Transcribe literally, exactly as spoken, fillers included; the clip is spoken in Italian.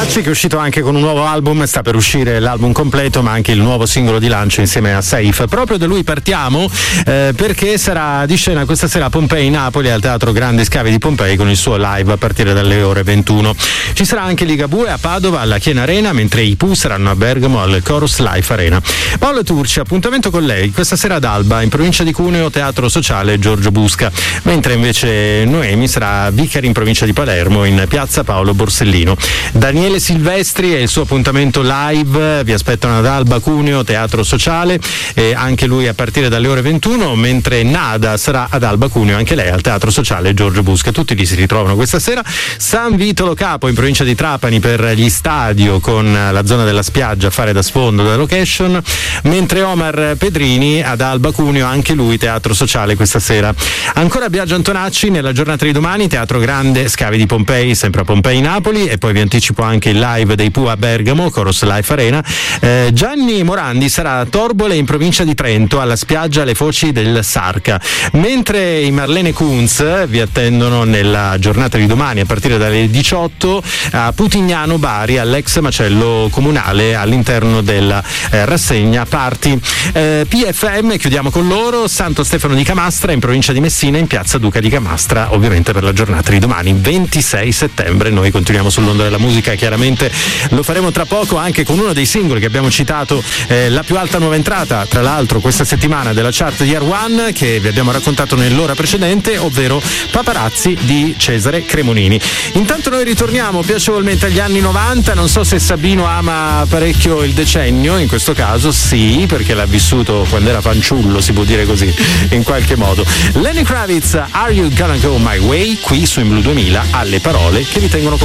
Tonacci, che è uscito anche con un nuovo album, sta per uscire l'album completo, ma anche il nuovo singolo di lancio insieme a Safe. Proprio da lui partiamo eh, perché sarà di scena questa sera a Pompei, Napoli, al Teatro Grandi Scavi di Pompei, con il suo live a partire dalle ore ventuno. Ci sarà anche Ligabue a Padova alla Chiena Arena, mentre i Pooh saranno a Bergamo al Chorus Life Arena. Paola Turci, appuntamento con lei questa sera ad Alba, in provincia di Cuneo, Teatro Sociale Giorgio Busca, mentre invece Noemi sarà a Vicari in provincia di Palermo, in piazza Paolo Borsellino. Daniele Silvestri e il suo appuntamento live vi aspettano ad Alba, Cuneo, Teatro Sociale, e anche lui a partire dalle ore ventuno, mentre Nada sarà ad Alba, Cuneo, anche lei al Teatro Sociale Giorgio Busca. Tutti lì si ritrovano questa sera. San Vito Lo Capo in provincia di Trapani per gli Stadio, con la zona della spiaggia a fare da sfondo, da location, mentre Omar Pedrini ad Alba, Cuneo, anche lui Teatro Sociale questa sera. Ancora Biagio Antonacci nella giornata di domani, Teatro Grande Scavi di Pompei, sempre a Pompei, Napoli, e poi vi anticipo anche il live dei Pooh a Bergamo, Chorus Life Arena. Eh, Gianni Morandi sarà a Torbole in provincia di Trento, alla spiaggia Le Foci del Sarca, mentre i Marlene Kunz vi attendono nella giornata di domani a partire dalle diciotto a Putignano Bari, all'ex macello comunale, all'interno della eh, rassegna Party. Eh, P F M, chiudiamo con loro, Santo Stefano di Camastra in provincia di Messina, in piazza Duca di Camastra, ovviamente per la giornata di domani, ventisei settembre. Noi continuiamo sull'onda della musica, chiaramente lo faremo tra poco anche con uno dei singoli che abbiamo citato, eh, la più alta nuova entrata tra l'altro questa settimana della chart di Arwan, che vi abbiamo raccontato nell'ora precedente, ovvero Paparazzi di Cesare Cremonini. Intanto noi ritorniamo piacevolmente agli anni novanta. Non so se Sabino ama parecchio il decennio, in questo caso sì, perché l'ha vissuto quando era fanciullo, si può dire così in qualche modo. Lenny Kravitz, Are You Gonna Go My Way, qui su In Blu duemila, alle parole che vi tengono